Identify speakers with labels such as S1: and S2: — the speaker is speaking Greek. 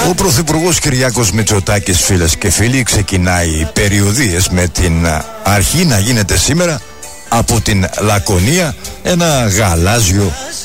S1: Ο Πρωθυπουργός Κυριάκος Μητσοτάκης, φίλες και φίλοι, ξεκινάει περιοδίες με την αρχή να γίνεται σήμερα από την Λακωνία ένα γαλάζιο